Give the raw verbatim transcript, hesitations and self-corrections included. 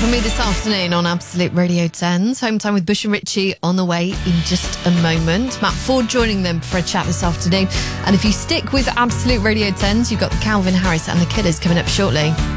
from me this afternoon on Absolute Radio tens. Home time with Bush and Richie on the way in just a moment. Matt Ford joining them for a chat this afternoon. And if you stick with Absolute Radio tens, you've got the Calvin Harris and the Killers coming up shortly.